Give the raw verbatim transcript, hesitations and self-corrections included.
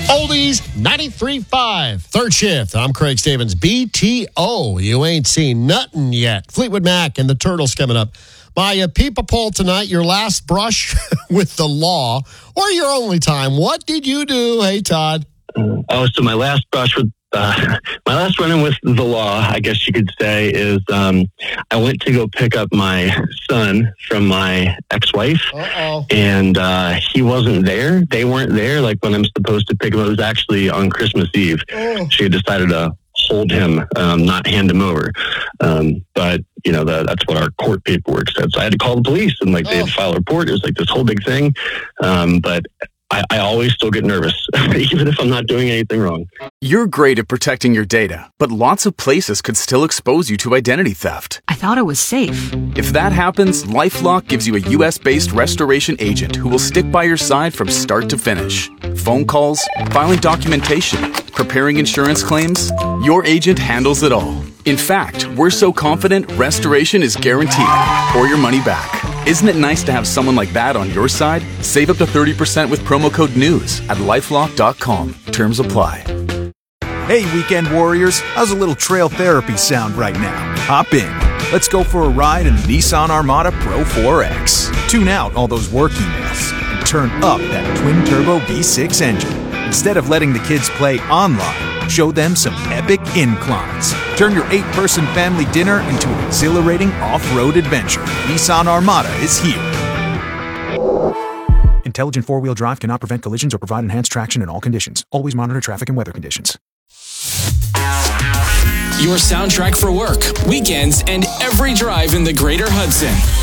Oldies ninety-three point five. Third shift. I'm Craig Stevens. B T O. You ain't seen nothing yet. Fleetwood Mac and the Turtles coming up. My uh, Peepa poll tonight, your last brush with the law or your only time. What did you do? Hey, Todd. Oh, so my last brush with uh, my last run-in with the law, I guess you could say, is um, I went to go pick up my son from my ex-wife, Uh-oh. and uh, he wasn't there. They weren't there, like when I'm supposed to pick him up. It was actually on Christmas Eve. Oh. She had decided to hold him, um, not hand him over. Um, but, you know, the, that's what our court paperwork said. So I had to call the police, and, like, they had to file a report. It was, like, this whole big thing. Um, but I, I always still get nervous, even if I'm not doing anything wrong. You're great at protecting your data, but lots of places could still expose you to identity theft. I thought it was safe. If that happens, LifeLock gives you a U S-based restoration agent who will stick by your side from start to finish. Phone calls, filing documentation, preparing insurance claims, your agent handles it all. In fact, we're so confident restoration is guaranteed or your money back. Isn't it nice to have someone like that on your side? Save up to thirty percent with promo code NEWS at lifelock dot com. Terms apply. Hey, weekend warriors, how's a little trail therapy sound right now? Hop in. Let's go for a ride in the Nissan Armada Pro four X. Tune out all those work emails and turn up that twin-turbo V six engine. Instead of letting the kids play online, show them some epic inclines. Turn your eight-person family dinner into an exhilarating off-road adventure. Nissan Armada is here. Intelligent four-wheel drive cannot prevent collisions or provide enhanced traction in all conditions. Always monitor traffic and weather conditions. Your soundtrack for work, weekends, and every drive in the Greater Hudson.